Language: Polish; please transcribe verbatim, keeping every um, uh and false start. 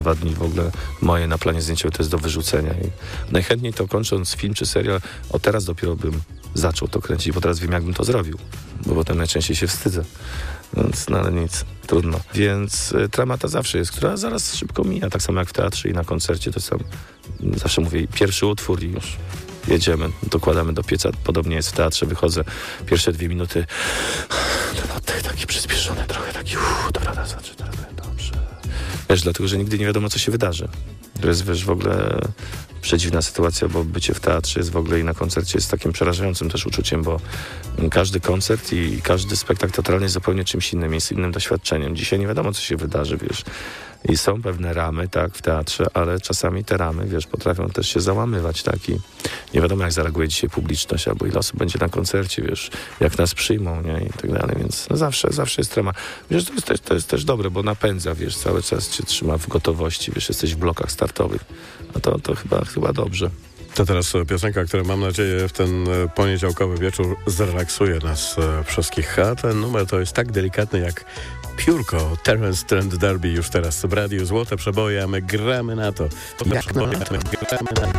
Dwa dni w ogóle moje na planie zdjęciowym to jest do wyrzucenia. I najchętniej to kończąc film czy serial, o teraz dopiero bym zaczął to kręcić, bo teraz wiem, jakbym to zrobił, bo potem najczęściej się wstydzę. Więc, no ale nic, trudno. Więc y, tramata zawsze jest, która zaraz szybko mija, tak samo jak w teatrze i na koncercie, to sam zawsze mówię, pierwszy utwór i już jedziemy, dokładamy do pieca. Podobnie jest w teatrze, wychodzę, pierwsze dwie minuty, ten oddech taki przyspieszony, trochę taki, uff, dobra, raz, dwa, trzy, teraz dobrze. Wiesz, dlatego, że nigdy nie wiadomo, co się wydarzy. To jest, wiesz, w ogóle przedziwna sytuacja, bo bycie w teatrze jest w ogóle i na koncercie jest takim przerażającym też uczuciem, bo każdy koncert i każdy spektakl teatralny jest zupełnie czymś innym, jest innym doświadczeniem. Dzisiaj nie wiadomo, co się wydarzy, wiesz. I są pewne ramy, tak, w teatrze, ale czasami te ramy, wiesz, potrafią też się załamywać, tak, i nie wiadomo, jak zareaguje dzisiaj publiczność, albo ile osób będzie na koncercie, wiesz, jak nas przyjmą, nie, i tak dalej, więc no zawsze, zawsze jest trema. Wiesz, to jest, też, to jest też dobre, bo napędza, wiesz, cały czas cię trzyma w gotowości, wiesz, jesteś w blokach startowych, no to, to chyba, chyba dobrze. To teraz piosenka, która mam nadzieję w ten poniedziałkowy wieczór zrelaksuje nas wszystkich. A ten numer to jest tak delikatny jak piórko. Terence Trent D'Arby już teraz w radiu Złote Przeboje, a my gramy na to. Jak na to. Gramy na to.